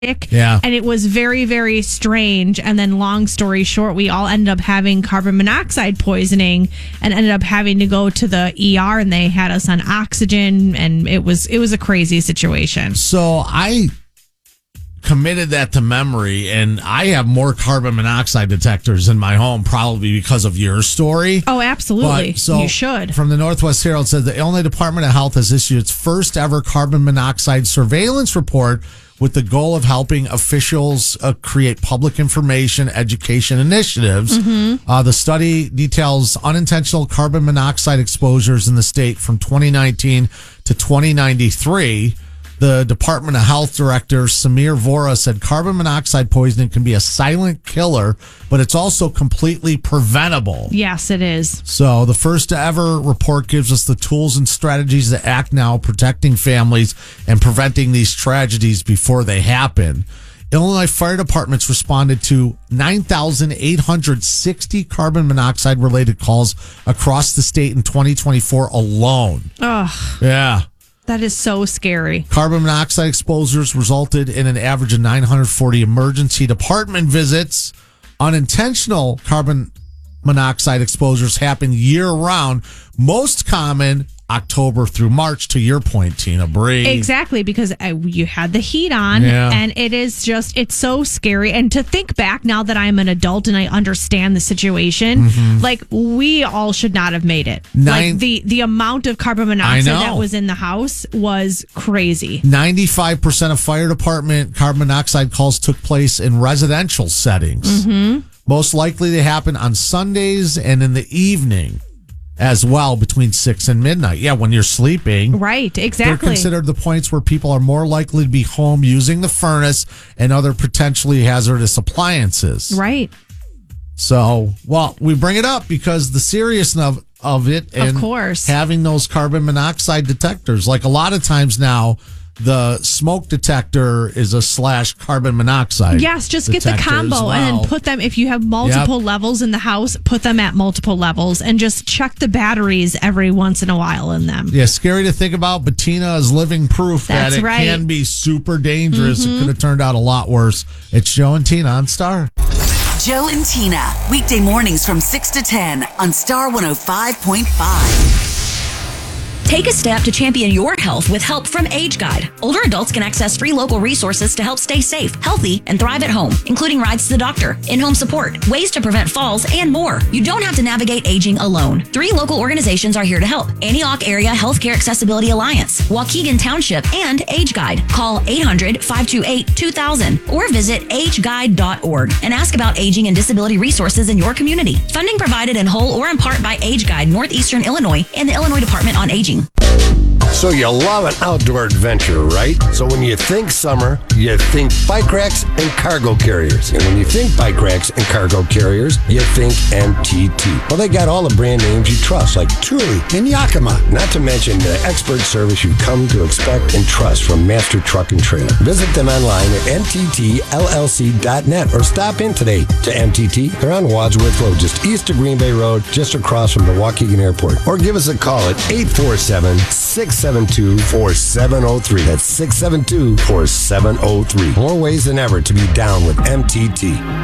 Yeah. And it was very, very strange. And then long story short, we all ended up having carbon monoxide poisoning and ended up having to go to the ER, and they had us on oxygen, and it was a crazy situation. So I committed that to memory, and I have more carbon monoxide detectors in my home, probably because of your story. Oh, absolutely. You should. From the Northwest Herald says the Illinois Department of Health has issued its first ever carbon monoxide surveillance report with the goal of helping officials create public information education initiatives. The study details unintentional carbon monoxide exposures in the state from 2019 to 2093. The Department of Health Director, Samir Vora, said carbon monoxide poisoning can be a silent killer, but it's also completely preventable. Yes, it is. So the first ever report gives us the tools and strategies to act now, protecting families and preventing these tragedies before they happen. Illinois fire departments responded to 9,860 carbon monoxide related calls across the state in 2024 alone. Oh, yeah. That is so scary. Carbon monoxide exposures resulted in an average of 940 emergency department visits. Unintentional carbon monoxide exposures happen year-round. Most common October through March, to your point, Tina Bree. Exactly, because you had the heat on, and it's so scary. And to think back now that I'm an adult and I understand the situation, like, we all should not have made it. Like, the amount of carbon monoxide that was in the house was crazy. 95% of fire department carbon monoxide calls took place in residential settings. Most likely they happen on Sundays and in the evening as well, between 6 and midnight. Yeah, when you're sleeping. Right, exactly. They're considered the points where people are more likely to be home using the furnace and other potentially hazardous appliances. Right. So, well, we bring it up because the seriousness of it, and of course, having those carbon monoxide detectors. Like, a lot of times now, the smoke detector is a / carbon monoxide. Yes, just get the combo and then put them, if you have multiple levels in the house, put them at multiple levels and just check the batteries every once in a while in them. Yeah, scary to think about, but Tina is living proof that it can be super dangerous. It could have turned out a lot worse. It's Joe and Tina on Star. Joe and Tina, weekday mornings from 6 to 10 on Star 105.5. Take a step to champion your health with help from Age Guide. Older adults can access free local resources to help stay safe, healthy, and thrive at home, including rides to the doctor, in-home support, ways to prevent falls, and more. You don't have to navigate aging alone. 3 local organizations are here to help: Antioch Area Healthcare Accessibility Alliance, Waukegan Township, and Age Guide. Call 800-528-2000 or visit ageguide.org and ask about aging and disability resources in your community. Funding provided in whole or in part by Age Guide, Northeastern Illinois, and the Illinois Department on Aging. So you love an outdoor adventure, right? So when you think summer, you think bike racks and cargo carriers. And when you think bike racks and cargo carriers, you think MTT. Well, they got all the brand names you trust, like Thule and Yakima. Not to mention the expert service you've come to expect and trust from Master Truck and Trailer. Visit them online at mttllc.net or stop in today to MTT. They're on Wadsworth Road, just east of Green Bay Road, just across from the Waukegan Airport. Or give us a call at 847-672-4703. That's 672-4703. More ways than ever to be down with MTT.